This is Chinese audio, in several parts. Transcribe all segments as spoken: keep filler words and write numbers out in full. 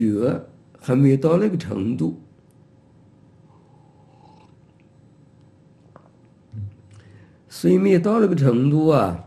学还没有到那个程度，所以没有到那个程度啊。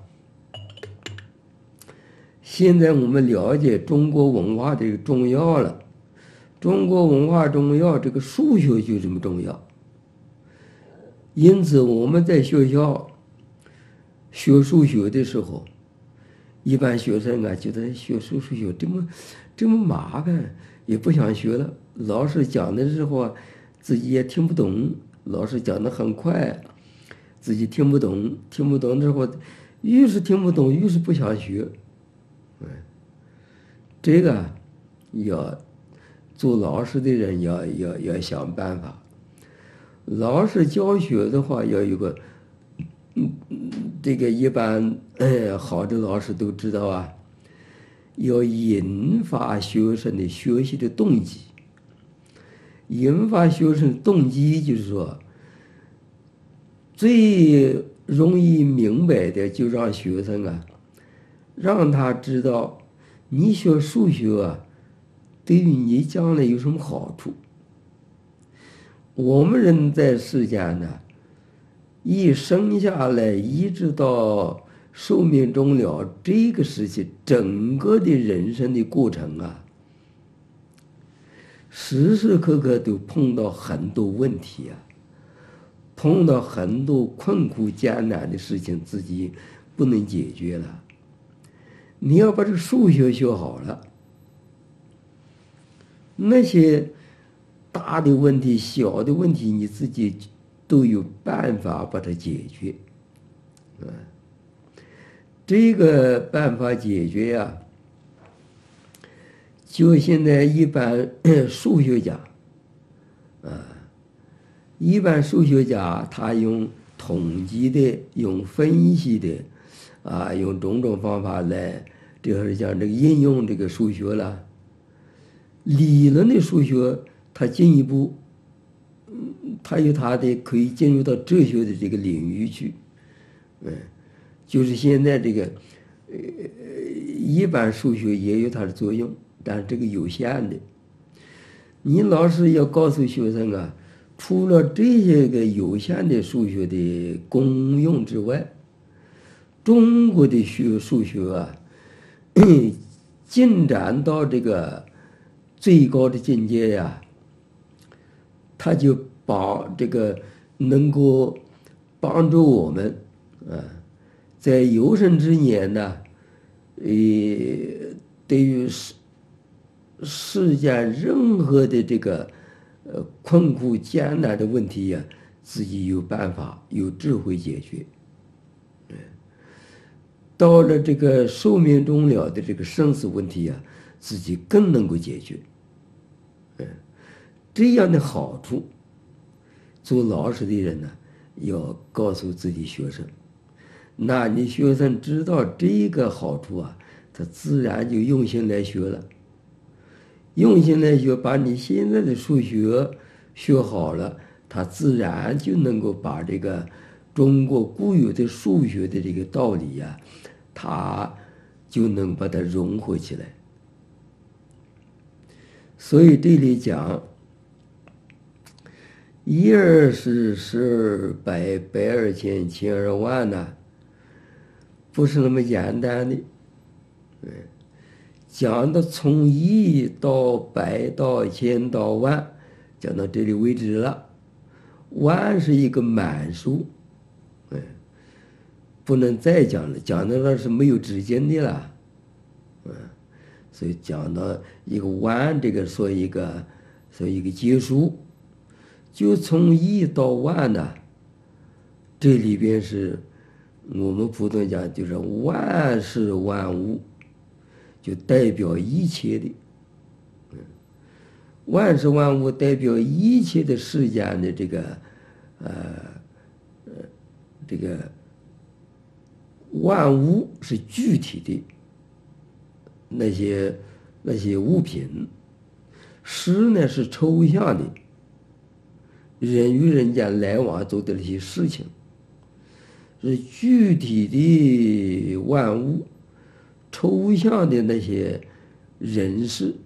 现在我们了解中国文化的重要了，中国文化重要，这个数学就这么重要。因此我们在学校学数学的时候，一般学生啊觉得学数学这么这么麻烦，也不想学了。老师讲的时候啊，自己也听不懂，老师讲的很快，自己听不懂，听不懂的时候，越是听不懂，越是不想学。这个要做老师的人要要要想办法。老师教学的话，要有个，嗯，这个一般呃好的老师都知道啊，要引发学生的学习的动机。引发学生动机就是说，最容易明白的就让学生啊，让他知道你学数学啊，对于你将来有什么好处。我们人在世间呢，一生下来一直到寿命终了这个时期，整个的人生的过程啊，时时刻刻都碰到很多问题啊，碰到很多困苦艰难的事情，自己不能解决了。你要把这个数学学好了，那些大的问题、小的问题，你自己都有办法把它解决。啊，这个办法解决呀、啊，就现在一般数学家，啊，一般数学家他用统计的、用分析的，啊，用种种方法来，就是讲这个应用这个数学了。理论的数学，它进一步，嗯，它有它的可以进入到哲学的这个领域去，嗯，就是现在这个，呃，一般数学也有它的作用，但是这个有限的。你老师要告诉学生啊，除了这些个有限的数学的功用之外，中国的学数学啊，进展到这个最高的境界呀，他就把这个能够帮助我们啊，在有生之年呢，呃，对于世世间任何的这个呃困苦艰难的问题呀，自己有办法、有智慧解决。到了这个寿命终了的这个生死问题呀，自己更能够解决。嗯，这样的好处，做老师的人呢，要告诉自己学生，那你学生知道这个好处啊，他自然就用心来学了。用心来学，把你现在的数学学好了，他自然就能够把这个中国固有的数学的这个道理呀、啊，他就能把它融合起来。所以这里讲，一二十，十二百，百二千，千二万呢，不是那么简单的。嗯，讲的从一到百到千到万，讲到这里为止了。万是一个满数，嗯，不能再讲了，讲到那是没有止境的了，嗯，所以讲到一个万，这个说一个说一个结束，就从一到万呢，这里边是我们普通讲就是万事万物。就代表一切的，嗯，万事万物代表一切的世间的这个，呃，呃，这个万物是具体的那些那些物品，事呢是抽象的，人与人间来往做的那些事情，是具体的万物。抽象的那些人事